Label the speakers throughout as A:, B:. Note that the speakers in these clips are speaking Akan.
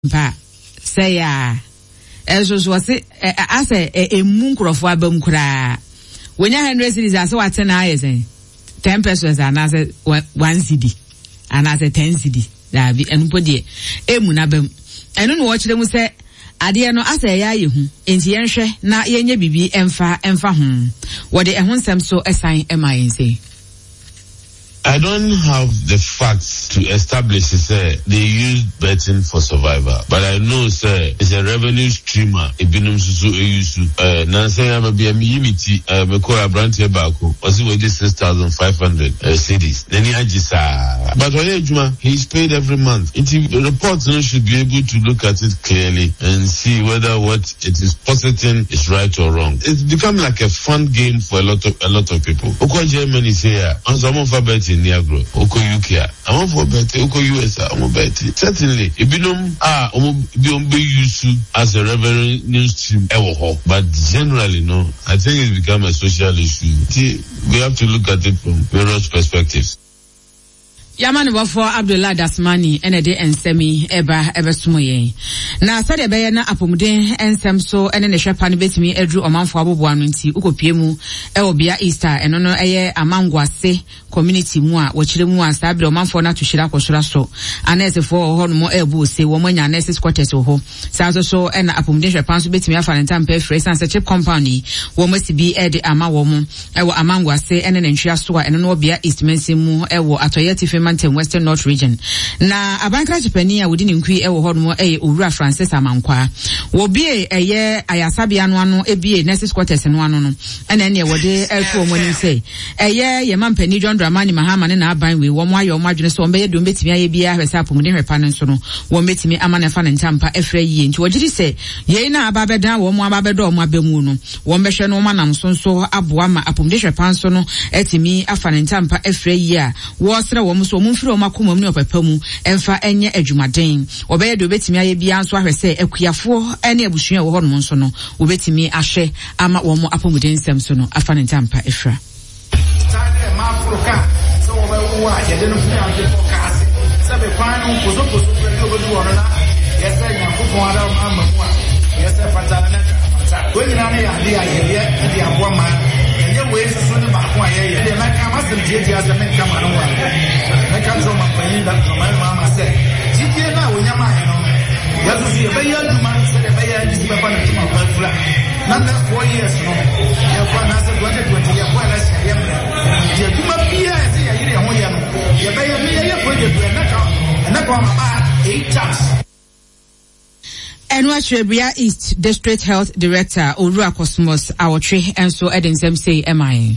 A: pa say ya ezo was ase emu nkrofo abam kura when 100 cities as what na is 10 pesos and as 1 cedi and as 10 cedi that be enpodie emu na bam eno no watch them say ade no asa ya yehu enti yenhwe na yenye bibi emfa ho wo de ehun sem so esan emayin say
B: I don't have the facts to establish say they use betting for survival, but I know say it's a revenue streamer. Ebinum susu eyusu. Nanse ya be yimiti me call Brantie Bako. Osi we 6,500 cedis. Neni ajisa. But Oyejuma, he's paid every month. The reports should be able to look at it clearly and see whether what it is positing is right or wrong. It's become like a fun game for a lot of people. Oko Germany say on some of our betting in Niagara, Oko UK, I'm for betting, Oko US, I'm betting. Certainly, Ibinum be used as a revenue stream, but generally, no, I think it's become a social issue. We have to look at it from various perspectives.
A: Yamani wafo Abdullah Dasmani enede ensemi eba sumoye. Na sade beye na apomuden ensem so ene ne hwepa ne betimi edru omanfo aboboa no nti ukopie mu obia Easter eno no eye amangwase community mu a wochire mu a sabre omanfo na tohira kosora so anesefo ho no mo ebu se wo manya aneses quarters ho sanso so ena apomuden hwepa so betimi afa ne tampa free sanse chip company wo masibi ede ama wo mu ewo amangwase ene ne ntwia so a eno no obia East mense mu ewo atoyeti Western North region. Na abankra Japan wodi ne nkui ewo ho no Owura Francis Amankwa. Wo bie ayasabia no ano ebie nurses quarters no ano no. Ena ne wode elfo omoni say. Ye mampani John Dramani Mahama ne na aban we wo mo ayo madwene so ombe ye do betimi aye bia hwese apomuden hwepa no so no. Wo betimi amana fa ne ntampa efra yie nti wogiri say ye na ababedan wo mo ababedo o mo abemu no. Wo mbehwe no manam so aboa ma apomuden hwepa so no etimi afa ne ntampa efra yie a wo sere wo so mumfiri omakomam ne opapamu emfa enye adwumaden obeye do betimi aye bia nso ahwese akuafo ene abusua wo hono nso no obetimi ahwe ama wo mo apomuden nsem so no afa ne ntampa efra
C: tade ma afroka so wo be wo a yede no fi ade podcast sabe kwanu kozo do do ono na yesa nyankopon ara amma mu a yesa patana na we nyina ne ya de aye de aboa ma enye we so ne ba ko aye de na ka ma se je ase men ka ma no wa na ka so ma pa yin da so ma ma se jike na wo nyama he no ya so se be ya duma se be ya ji be pa na tuma ba fula na 4 years no ya kwa na se 2020 ya kwa na se ya je duma bia se ya yire ho ya no ya be ya me ya project na ka ma 8 times.
A: Enwachrebia East District Health Director Owura Cosmos Awotwe enso edensem say MI.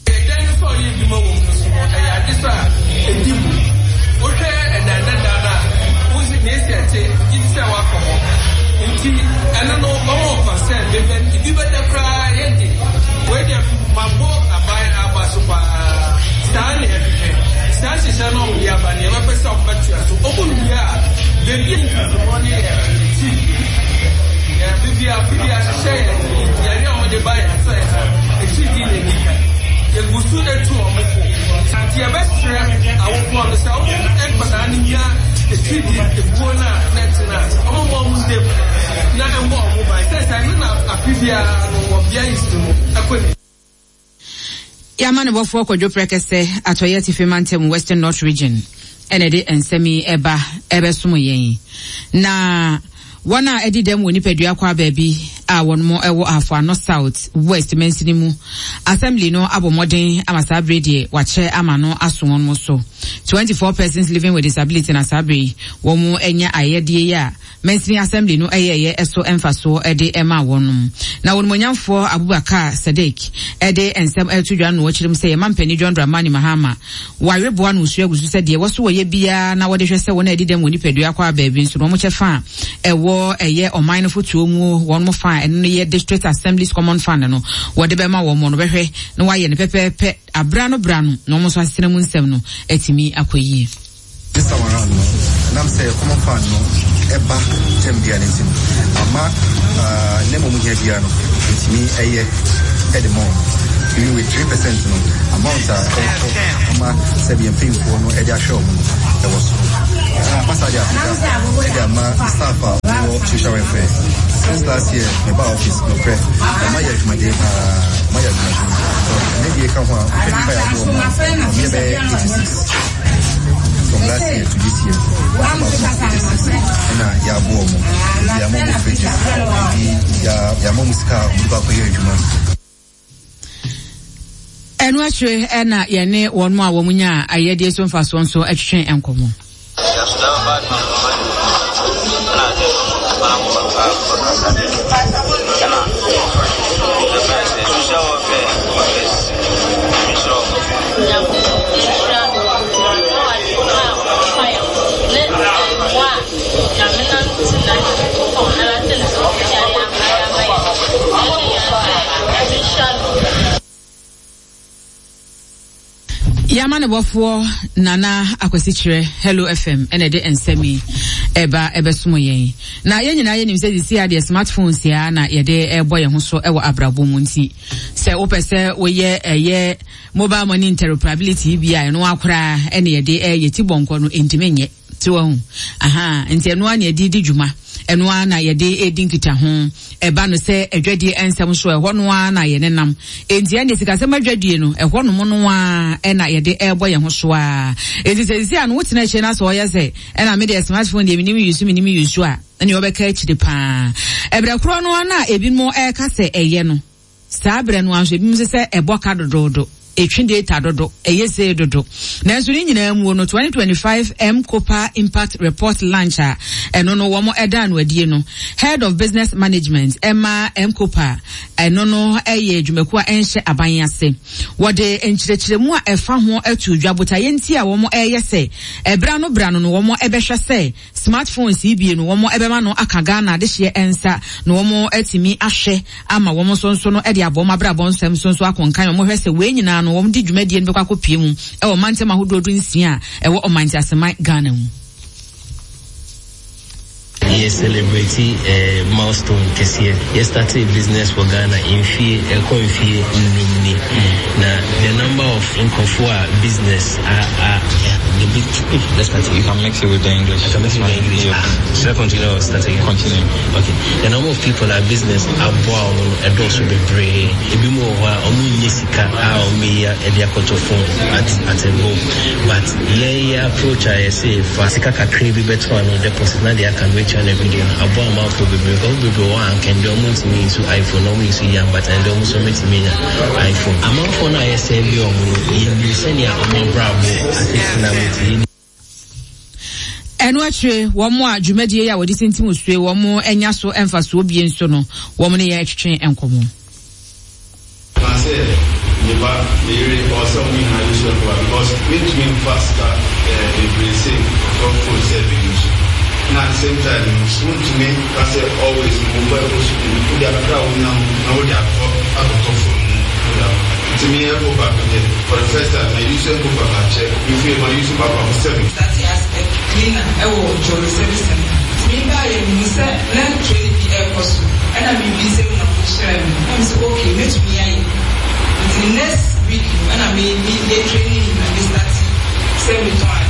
A: Yamane bofo Kojo Prekese atoyeti Fimantem Western North region enede ensemi ebe sumo yen na wana edi dem woni pedua kwa baabi a won mo ewo afo no south west mensini mu assembly no abomodin amasa brede wache amano aso won mo so 24 persons living with disability na sabri wo mu enya ayedie ya mensini assembly no eyeye eso emfaso ede ema wonum na won monyamfo Abubakar Sadiq ede ensem etudwa no wachirim se mampani John Dramani Mahama wareboa no usuagusu se de woso woye bia na wode hwese wona edi dem woni pedua kwa baabi nso no mo chefa ewo eye oman no fotuo mu won mo fa eno ye district assemblies common fund no wode be ma wo mo no behwe no waye ne pepepe abrano no mo so asene mu nsem no etimi akoyi
D: this time around no nam say common fund no eba tembia nesim ama nemo mu here bia no etimi eye edemo you with 3% no amount ama 7 pin for no edia show no e was Pastor Africa, staff social welfare. Since last year, my office, my prayer, my maybe I come from 86 from last year to this year. And
A: and what you and Yane one more woman, I had this one for so exchange and come. Yamane bofo Nana Akwasichire Hello FM ene de ensemi eba ebesumo yen na yen nyina yen nim se disi ade smartphones ya na ye de ebo ye ho so ewo abrabo mu nti se wo pese wo ye mobile money interoperability bia no akora ene ye de ye tibonko no entimenye tiwo aha nti eno ana ye di dwuma eno ana ye de edin kita ho eba no se adwade ensem so eho no ana ye nenam enti ene sika se madwadie no eho no mo no a ena ye de ebo ye ho so a enti se sia no wotina che na so ye se ena me de smartphone de minimi use a ene obeka achide pa ebra kro no ana ebi mo eka se eye no sabre no anso ebi mo se eboka dododo etwin data dodo eyese dodo na nso ni nyina mu no 2025 M-Kopa Impact Report launcher eno no wo mo eda no adie no Head of Business Management Emma M-Kopa eno no eye adwumaku a enhye aban ase wode enkyerɛkyerɛmu a ɛfa ho atu dwabota yenti a wo mo eyese ebra no no wo mo ebehwɛ se smartphones ibie no wo mo ebema no akaga na de hye ensa no wo mo atimi ahwɛ ama wo mo sonso no ede abɔ mabra bɔ nsɛm sonso akonkan wo mo hwɛ se we nyina no wom di dwumadie no bekwa kopie mu e wo mantem ahododo nsia e wo omanti asemai Ghana mu.
E: Yes, celebrate milestone this year. Yes, started business for Ghana in fear, Lumni. Now, the number of Nkofua business are the big. Let's start. You can mix it with the English. I can mix it with the English. Should I continue or start again? Continue. Okay. The number of people are business are born a dose of the brain. A bit more Omunisika, Aomia, Ediakotophone at a go. But yeah, approach I say, Fasika Crazy better on deposit. Now they can reach every day. About my people one can do almost me to iPhone, almost young, but I don't so much me iPhone. I'm on phone. I say you send your own bravo.
A: And what you one more Jumedia would listen to say one more and yaso emphasis will be in sono, woman exchange and common.
F: At the same time, soon to me, I say always mobile put their crowd now they are out of to me, I go back again. For the first time, I use a book of check. You feel my use of our service. That's the aspect. Cleaner, I will join the service center. Me by a Musa, learn trade the air cost. And I'm busy when I'm sharing. I'm so okay, let me. The next week, when I may need the training, and this that's 7 times.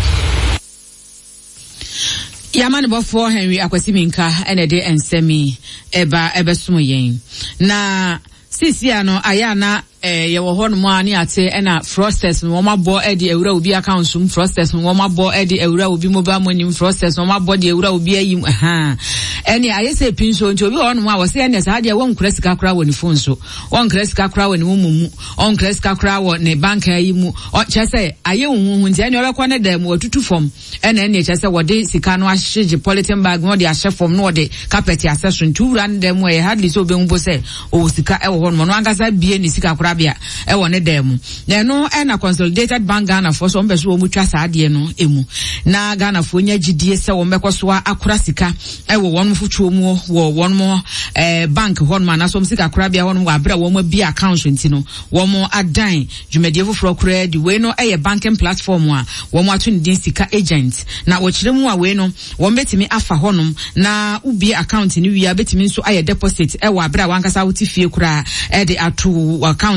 A: Yamane bofo Henry Akwasiminka ene de ensemi eba ebesumo yen na sisia no ayana ye wo ho no mo ani ate na frosters no ma bo e de ewura obi account sum frosters no ma bo e de ewura obi mobile money frosters no ma bo de ewura obi ayim ene ayese pinso nti obi ho no ma wo se ene sa de won kresika kra woni phone so won kresika kra woni mumu on kresika kra wo ne bank ayimu o chese aye hunhun nti ene obekọ ne da mu otutu form ene chese wo de sika no ahyeje polythene bag no de ahye form no de carpet accessory nti wura ne da mu e hardly so be mbo se o sika e wo ho no angasa bie ne sika kra bia e wo ne dem na no e na Consolidated Bank Ghana for so mbeso wo mutwa saade no emu na Ghana fo nya gidie se wo mbekoso akura sika e wo won futuo mu wo won mo bank hon ma na so sika kra bia won wa bra wo mo bi account nti no wo mo adan dwumadie foforo kra di we no e banking platform a wo mo atu ndin sika agent na wo kire mu a we no wo betimi afa honum na ubi account ni wi a betimi nso aye deposit e wa bra wankasa wuti fie kra e de atu account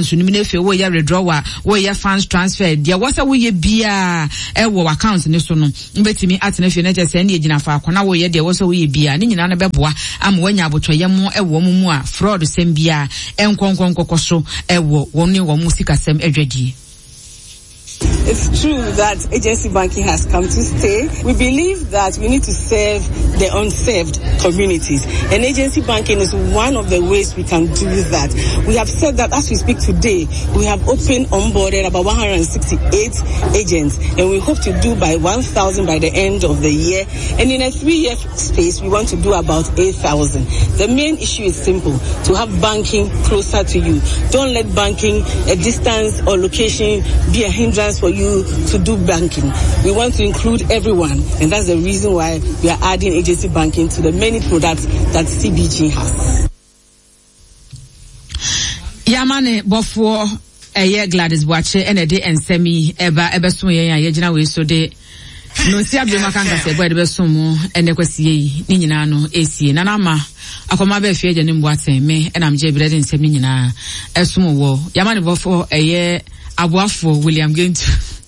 A: accounts no me fe wo ye withdrawal wo ye funds transfer dia wo se wo ye bia e wo account ne so no mbetimi atena fe na je se na egina fa akona wo ye de wo se wo ye bia ne nyina na beboa am wanya abotoye mo e wo mu a fraud sem bia enkonkonkoko so e wo woni wo mu sikasem edwadi.
G: It's true that agency banking has come to stay. We believe that we need to serve the unserved communities. And agency banking is one of the ways we can do that. We have said that as we speak today, we have onboarded about 168 agents, and we hope to do by 1,000 by the end of the year. And in a 3-year space, we want to do about 8,000. The main issue is simple, to have banking closer to you. Don't let banking, a distance or location, be a hindrance for you to do banking. We want to include everyone, and that's the reason why we are adding agency banking to the many products that CBG has.
A: Yamane bofo eye Gladys Boache enede ensemi eba so yen ya yegina we so de no si abema kanka se eba de so mu ene kwasi yi ni nyina no esie na na ma akoma ba fie je ne mboaten me na mje bi de ensemi nyina esumo wo Yamane bofo eye Abuafo William Gentu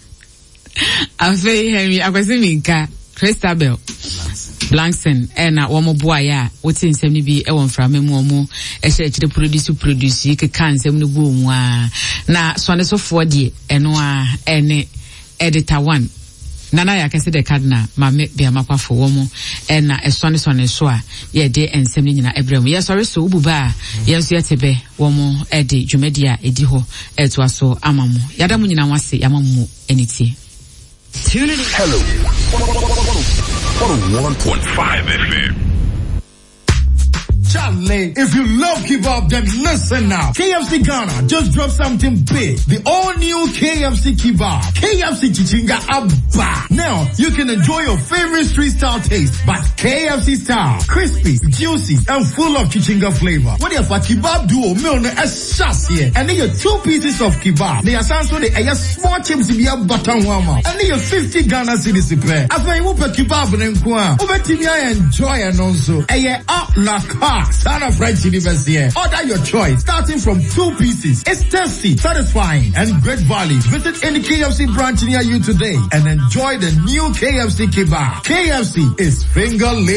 A: Afe Henry Akwasiminka Christabel Blankson ena womo boa ya wotin nsem ni bi e won frame mu omo e hye chire produce ke kan nsem no bu mu a na sone so fo de eno a ene editor 1 nana ya kese de cardinal mame bia makwafo womo ena esone so a ye de ensem ni nyina ebrem ye sorry so ububa ye so yetebe womo edi dwumedia edi ho eto aso amamu yada mu nyina wase yamamu eniti
H: tune in. Hello 101.5 FM.
C: Charlie, if you love kebab, then listen now. KFC Ghana just dropped something big. The all-new KFC Kebab. KFC Chichinga Abba. Now, you can enjoy your favorite street-style taste, but KFC style. Crispy, juicy, and full of Chichinga flavor. What if a kebab duo meal na shas here? And then your 2 pieces of kebab. They are so they are small chips in your button warmer. And then your 50 Ghana cedis prepare. After you whoop a kebab and enjoy and also. And you up la car. Sana French University. Order your choice, starting from 2 pieces. It's tasty, satisfying, and great value. Visit any KFC branch near you today and enjoy the new KFC Kebab. KFC is finger licking.